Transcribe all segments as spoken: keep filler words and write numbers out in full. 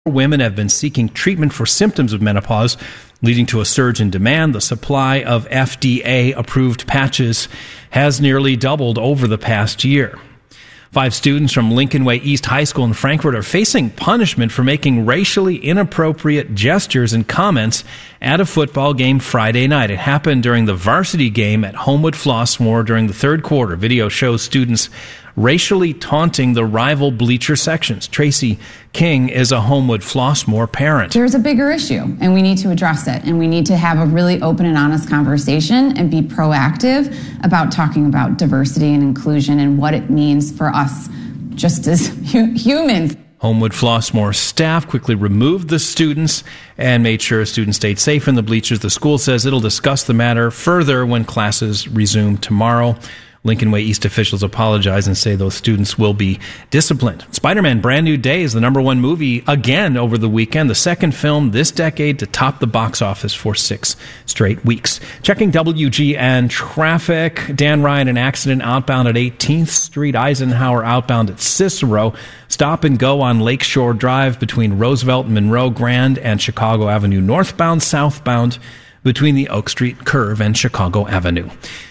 Women have been seeking treatment for symptoms of menopause, leading to a surge in demand. The supply of F D A-approved patches has nearly doubled over the past year. Five students from Lincoln Way East High School in Frankfort are facing punishment for making racially inappropriate gestures and comments at a football game Friday night. It happened during the varsity game at Homewood Flossmoor during the third quarter. Video shows students racially taunting the rival bleacher sections. Tracy King is a Homewood Flossmoor parent. There's a bigger issue, and we need to address it, and we need to have a really open and honest conversation and be proactive about talking about diversity and inclusion and what it means for us just as hu- humans. Homewood Flossmoor staff quickly removed the students and made sure students stayed safe in the bleachers. The school says it'll discuss the matter further when classes resume tomorrow. Lincoln Way East officials apologize and say those students will be disciplined. Spider-Man Brand New Day is the number one movie again over the weekend, the second film this decade to top the box office for six straight weeks. Checking W G N traffic. Dan Ryan, an accident outbound at eighteenth Street, Eisenhower outbound at Cicero. Stop and go on Lakeshore Drive between Roosevelt, Monroe, Grand, and Chicago Avenue. Northbound, southbound between the Oak Street curve and Chicago Avenue.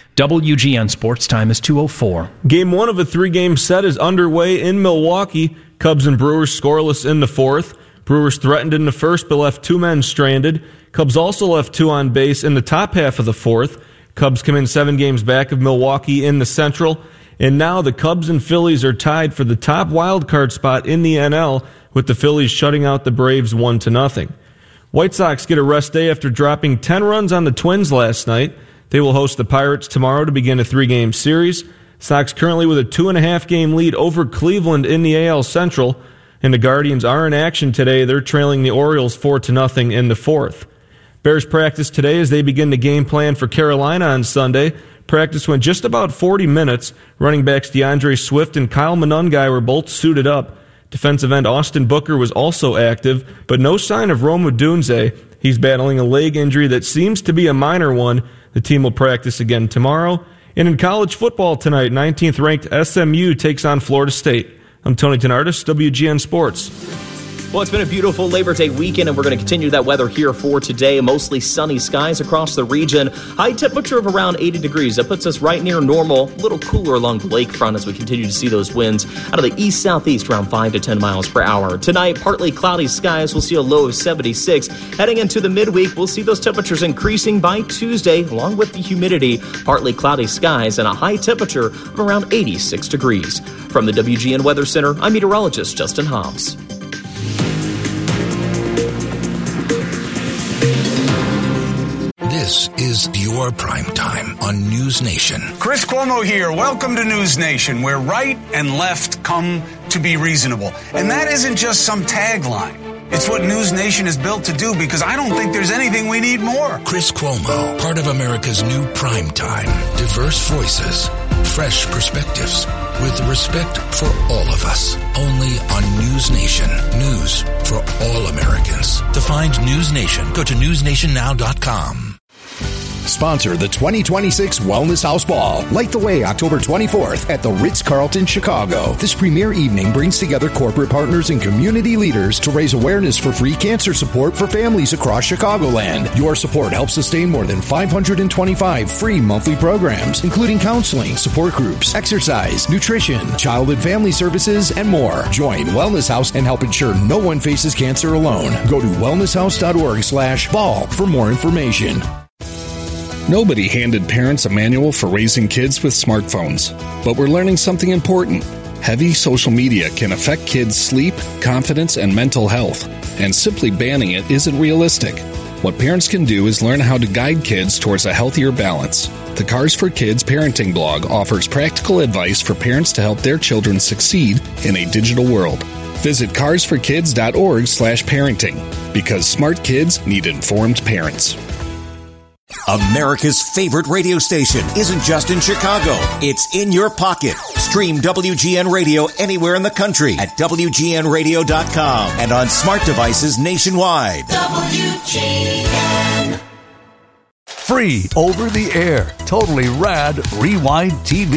W G N Sports Time is two oh four. Game one of a three-game set is underway in Milwaukee. Cubs and Brewers scoreless in the fourth. Brewers threatened in the first but left two men stranded. Cubs also left two on base in the top half of the fourth. Cubs come in seven games back of Milwaukee in the Central. And now the Cubs and Phillies are tied for the top wild card spot in the N L, with the Phillies shutting out the Braves one to nothing. White Sox get a rest day after dropping ten runs on the Twins last night. They will host the Pirates tomorrow to begin a three-game series. Sox currently with a two-and-a-half game lead over Cleveland in the A L Central, and the Guardians are in action today. They're trailing the Orioles four to nothing in the fourth. Bears practice today as they begin the game plan for Carolina on Sunday. Practice went just about forty minutes. Running backs DeAndre Swift and Kyle Monungai were both suited up. Defensive end Austin Booker was also active, but no sign of Rome Odunze. He's battling a leg injury that seems to be a minor one. The team will practice again tomorrow. And in college football tonight, nineteenth-ranked S M U takes on Florida State. I'm Tony Tenardis, W G N Sports. Well, it's been a beautiful Labor Day weekend, and we're going to continue that weather here for today. Mostly sunny skies across the region. High temperature of around eighty degrees. That puts us right near normal. A little cooler along the lakefront as we continue to see those winds out of the east-southeast around five to ten miles per hour. Tonight, partly cloudy skies. We'll see a low of seventy-six. Heading into the midweek, we'll see those temperatures increasing by Tuesday, along with the humidity. Partly cloudy skies and a high temperature of around eighty-six degrees. From the W G N Weather Center, I'm meteorologist Justin Hobbs. This is your prime time on News Nation. Chris Cuomo here. Welcome to News Nation, where right and left come to be reasonable. And that isn't just some tagline. It's what News Nation is built to do, because I don't think there's anything we need more. Chris Cuomo, part of America's new prime time. Diverse voices, fresh perspectives, with respect for all of us. Only on News Nation. News for all Americans. To find News Nation, go to news nation now dot com. Sponsor the twenty twenty-six Wellness House Ball. Light the way October twenty-fourth at the Ritz-Carlton, Chicago. This premier evening brings together corporate partners and community leaders to raise awareness for free cancer support for families across Chicagoland. Your support helps sustain more than five hundred twenty-five free monthly programs, including counseling, support groups, exercise, nutrition, child and family services, and more. Join Wellness House and help ensure no one faces cancer alone. Go to wellness house dot org slash ball for more information. Nobody handed parents a manual for raising kids with smartphones, but we're learning something important. Heavy social media can affect kids' sleep, confidence, and mental health, and simply banning it isn't realistic. What parents can do is learn how to guide kids towards a healthier balance. The Cars for Kids parenting blog offers practical advice for parents to help their children succeed in a digital world. Visit cars for kids dot org slash parenting, because smart kids need informed parents. America's favorite radio station isn't just in Chicago. It's in your pocket. Stream W G N Radio anywhere in the country at W G N radio dot com and on smart devices nationwide. W G N. Free over the air, totally rad Rewind T V.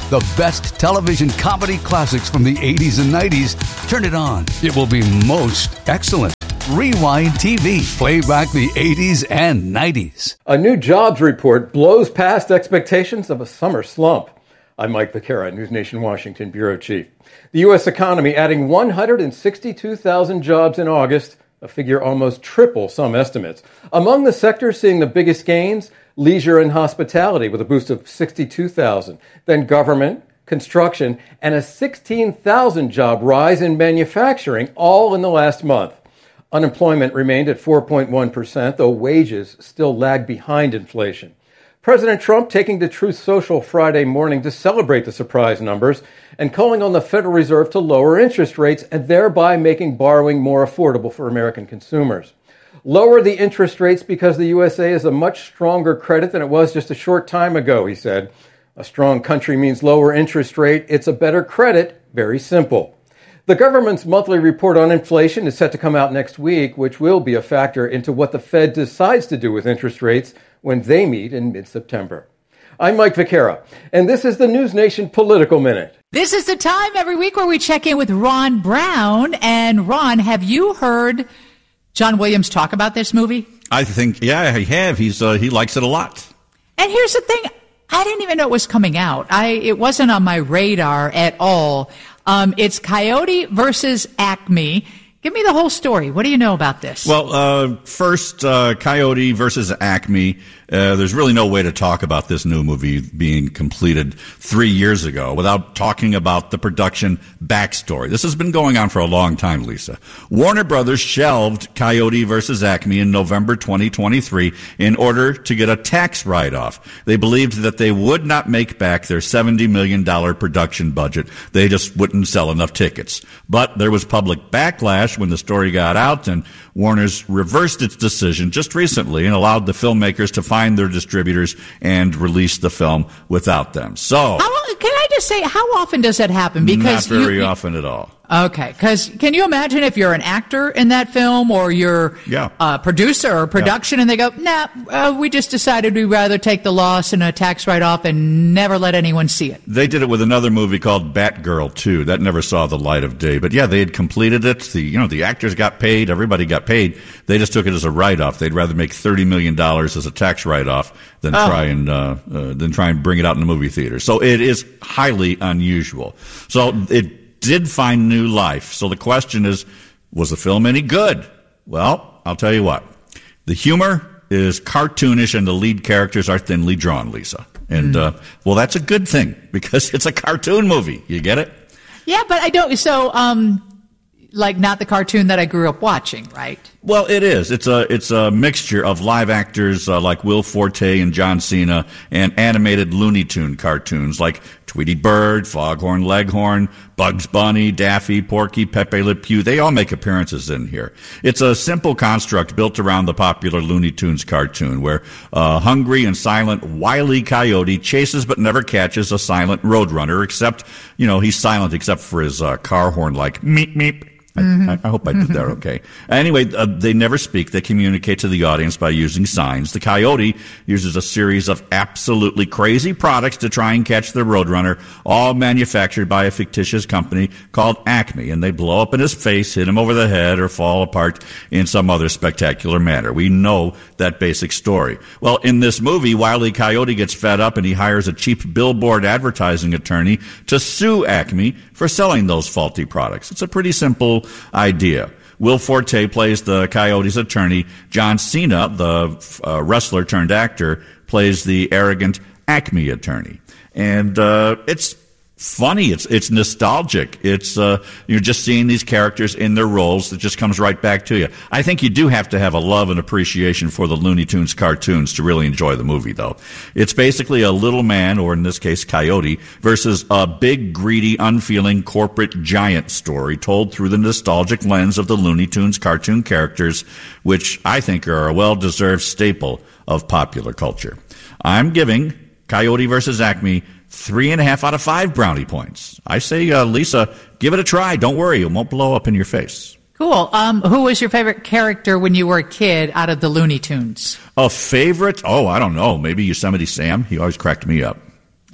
The best television comedy classics from the eighties and nineties. Turn it on. It will be most excellent. Rewind T V. Play back the eighties and nineties. A new jobs report blows past expectations of a summer slump. I'm Mike Vaquera, News Nation Washington Bureau Chief. The U S economy adding one hundred sixty-two thousand jobs in August, a figure almost triple some estimates. Among the sectors seeing the biggest gains, leisure and hospitality with a boost of sixty-two thousand. Then government, construction, and a sixteen thousand job rise in manufacturing, all in the last month. Unemployment remained at four point one percent, though wages still lag behind inflation. President Trump taking to Truth Social Friday morning to celebrate the surprise numbers and calling on the Federal Reserve to lower interest rates and thereby making borrowing more affordable for American consumers. Lower the interest rates because the U S A is a much stronger credit than it was just a short time ago, he said. A strong country means lower interest rate. It's a better credit. Very simple. The government's monthly report on inflation is set to come out next week, which will be a factor into what the Fed decides to do with interest rates when they meet in mid-September. I'm Mike Vaquera, and this is the News Nation Political Minute. This is the time every week where we check in with Ron Brown. And Ron, have you heard John Williams talk about this movie? I think, yeah, I have. He's uh, he likes it a lot. And here's the thing. I didn't even know it was coming out. I It wasn't on my radar at all. Um, it's Coyote versus Acme. Give me the whole story. What do you know about this? Well, uh, first, uh, Coyote versus Acme. Uh, there's really no way to talk about this new movie being completed three years ago without talking about the production backstory. This has been going on for a long time, Lisa. Warner Brothers shelved Coyote versus Acme in November twenty twenty-three in order to get a tax write-off. They believed that they would not make back their seventy million dollars production budget. They just wouldn't sell enough tickets. But there was public backlash when the story got out, and Warner's reversed its decision just recently and allowed the filmmakers to find their distributors and release the film without them. So, how, can I just say, how often does that happen? Because not very you, often at all. Okay, because can you imagine if you're an actor in that film or you're yeah. a producer or production yeah. and they go, nah, uh, we just decided we'd rather take the loss and a tax write-off and never let anyone see it. They did it with another movie called Batgirl two. That never saw the light of day. But yeah, they had completed it. The, you know, the actors got paid. Everybody got paid. They just took it as a write-off. They'd rather make thirty million dollars as a tax write-off than oh. try and uh, uh, than try and bring it out in the movie theater. So it is highly unusual. So it did find new life. So the question is, was the film any good? Well, I'll tell you what. The humor is cartoonish and the lead characters are thinly drawn, Lisa. And, mm. uh, well, that's a good thing because it's a cartoon movie. You get it? Yeah, but I don't. So, um, like not the cartoon that I grew up watching, right? Well, it is. It's a it's a mixture of live actors uh, like Will Forte and John Cena and animated Looney Tune cartoons like Tweety Bird, Foghorn Leghorn, Bugs Bunny, Daffy, Porky, Pepe Le Pew. They all make appearances in here. It's a simple construct built around the popular Looney Tunes cartoon where a hungry and silent Wile E. Coyote chases but never catches a silent roadrunner, except, you know, he's silent except for his uh, car horn like meep meep. Mm-hmm. I, I hope I did that okay. Anyway, uh, they never speak. They communicate to the audience by using signs. The Coyote uses a series of absolutely crazy products to try and catch the Roadrunner, all manufactured by a fictitious company called Acme. And they blow up in his face, hit him over the head, or fall apart in some other spectacular manner. We know that basic story. Well, in this movie, Wile E. Coyote gets fed up and he hires a cheap billboard advertising attorney to sue Acme for selling those faulty products. It's a pretty simple idea. Will Forte plays the Coyote's attorney. John Cena, the uh, wrestler turned actor, plays the arrogant Acme attorney. And uh, it's funny. It's it's nostalgic. It's uh, you're just seeing these characters in their roles. That just comes right back to you. I think you do have to have a love and appreciation for the Looney Tunes cartoons to really enjoy the movie, though. It's basically a little man, or in this case, Coyote, versus a big, greedy, unfeeling corporate giant story told through the nostalgic lens of the Looney Tunes cartoon characters, which I think are a well-deserved staple of popular culture. I'm giving Coyote versus Acme Three and a half out of five brownie points. I say, uh, Lisa, give it a try. Don't worry. It won't blow up in your face. Cool. Um, who was your favorite character when you were a kid out of the Looney Tunes? A favorite? Oh, I don't know. Maybe Yosemite Sam. He always cracked me up.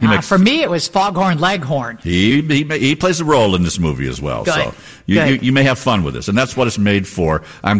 He uh, makes, for me, it was Foghorn Leghorn. He, he he plays a role in this movie as well. Good. So you, you you may have fun with this, and that's what it's made for. I'm